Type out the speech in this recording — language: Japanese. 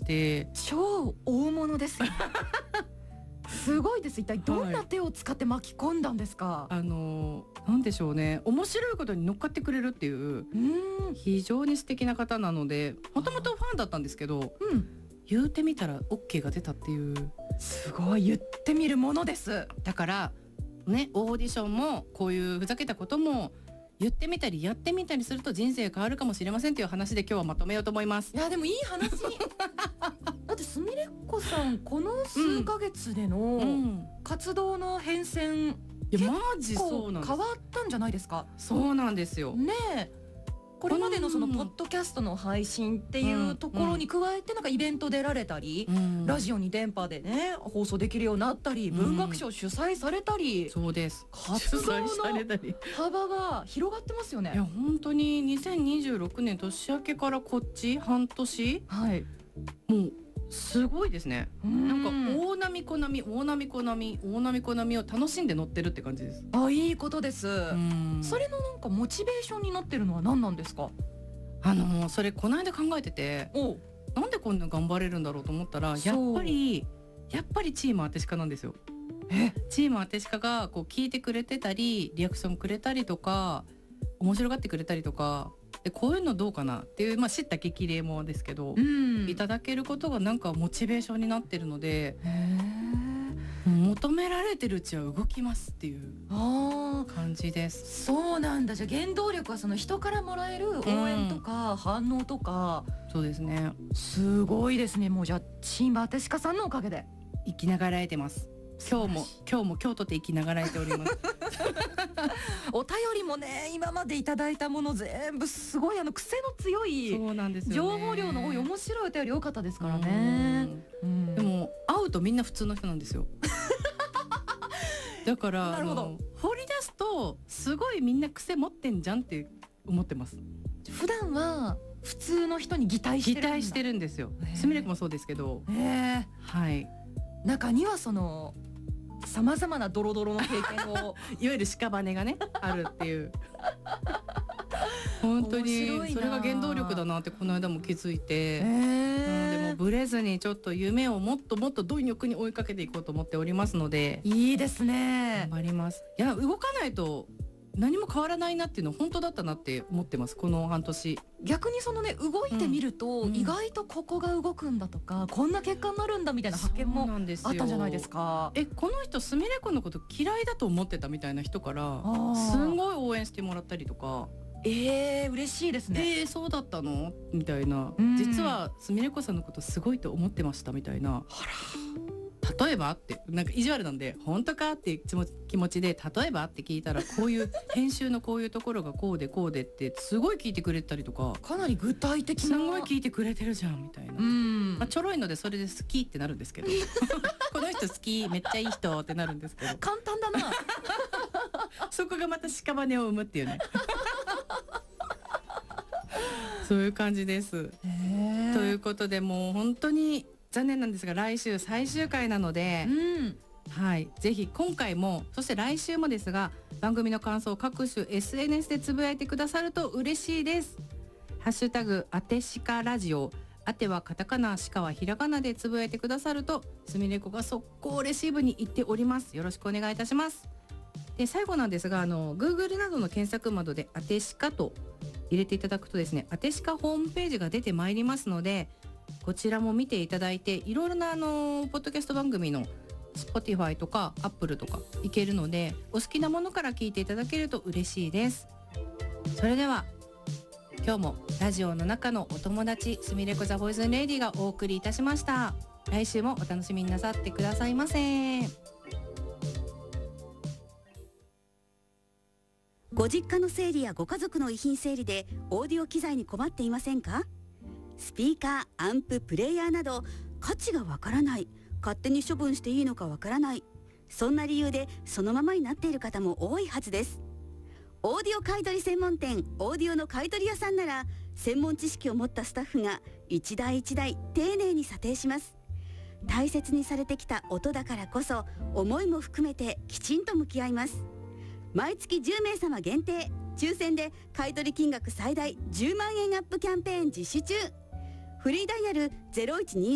て、 超大物ですよすごいです。一体どんな手を使って巻き込んだんですか？ なんでしょうね、面白いことに乗っかってくれるっていう非常に素敵な方なので、もともとファンだったんですけど、言うてみたら OK が出たっていう。 すごい、言ってみるものです。 だからね、オーディションもこういうふざけたことも言ってみたりやってみたりすると人生変わるかもしれませんという話で今日はまとめようと思います。 いやでもいい話だってすみれこさんこの数ヶ月での活動の変遷、 いやマジそうなんです。 変わったんじゃないですか？ そうなんですよねえ、これまでのそのポッドキャストの配信っていうところに加えて、なんかイベント出られたり、ラジオに電波でね放送できるようになったり、文学賞主催されたり、 そうです、 活動の幅が広がってますよね。 いや本当に2026年年明けからこっち半年、 はい、 もうすごいですね。なんか大波小波大波小波大波小波を楽しんで乗ってるって感じです。 あ、いいことです。それのなんかモチベーションになってるのは何なんですか？ それこの間考えてて、なんでこんな頑張れるんだろうと思ったら、やっぱりチームアテシカなんですよ。チームアテシカがこう聞いてくれてたり、リアクションくれたりとか、面白がってくれたりとかで、こういうのどうかなっていう、知った激励もですけど、いただけることがなんかモチベーションになってるので、求められてるうちは動きますっていう感じです。 そうなんだ。じゃあ原動力はその人からもらえる応援とか反応とか、 そうですね。 すごいですね。もうじゃあチームアテシカさんのおかげで生きながらえてます。今日も今日とて生きながらえておりますお便りもね、今までいただいたもの全部すごい癖の強い、 そうなんですよね、 情報量の多い面白いお便り多かったですからね。 でも会うとみんな普通の人なんですよだから掘り出すとすごいみんな癖持ってんじゃんって思ってます。 普段は普通の人に擬態してるんですよ。すみれくもそうですけど、はい、 中にはそのさまざまなドロドロの経験をいわゆる屍がねあるっていう本当にそれが原動力だなってこの間も気づいて、でもブレずにちょっと夢をもっともっと貪欲に追いかけていこうと思っておりますので。 いいですね。 頑張ります。いや動かないと何も変わらないなっていうの本当だったなって思ってます。この半年逆にそのね、動いてみると、意外とここが動くんだとか、こんな結果になるんだみたいな発見もあったんじゃないですか？ この人すみれくんのこと嫌いだと思ってたみたいな人からすんごい応援してもらったりとか、 嬉しいですね。 そうだったのみたいな、実はすみれこさんのことすごいと思ってましたみたいな。例えばってなんか意地悪なんで本当かっていう気持ちで例えばって聞いたら、こういう編集のこういうところがこうでこうでってすごい聞いてくれたりとか、 かなり具体的な、 すごい聞いてくれてるじゃんみたいな。ちょろいのでそれで好きってなるんですけどこの人好きめっちゃいい人ってなるんですけど、 簡単だなそこがまた屍を生むっていうねそういう感じです。ということでもう本当に残念なんですが来週最終回なので、はい、ぜひ今回もそして来週もですが番組の感想を各種 SNS でつぶやいてくださると嬉しいです。ハッシュタグあてしかラジオ、あてはカタカナ、しかはひらがなでつぶやいてくださるとすみれこが速攻レシーブに行っております。よろしくお願いいたします。で最後なんですがGoogle などの検索窓であてしかと入れていただくとですね、あてしかホームページが出てまいりますので、こちらも見ていただいて、いろいろなポッドキャスト番組の Spotify とか Apple とかいけるので、お好きなものから聞いていただけると嬉しいです。それでは今日もラジオの中のお友達すみれこザボイズンレディがお送りいたしました。来週もお楽しみになさってくださいませ。 ご実家の整理やご家族の遺品整理でオーディオ機材に困っていませんか？スピーカー、アンプ、プレイヤーなど価値がわからない、勝手に処分していいのかわからない、そんな理由でそのままになっている方も多いはずです。オーディオ買取専門店オーディオの買取屋さんなら、専門知識を持ったスタッフが一台一台丁寧に査定します。大切にされてきた音だからこそ思いも含めてきちんと向き合います。毎月10名様限定抽選で買取金額最大10万円アップキャンペーン実施中。フリーダイヤル0120